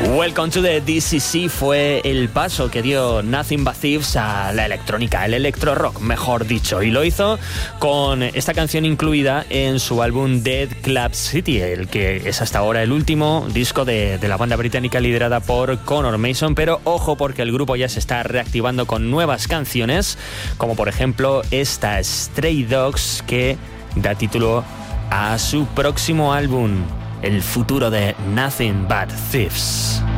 Welcome to the DCC fue el paso que dio Nothing But Thieves a la electrónica, el electro rock, mejor dicho, y lo hizo con esta canción incluida en su álbum Dead Club City, el que es hasta ahora el último disco de la banda británica liderada por Conor Mason. Pero ojo, porque el grupo ya se está reactivando con nuevas canciones, como por ejemplo esta Stray Dogs, que da título a su próximo álbum, el futuro de Nothing But Thieves.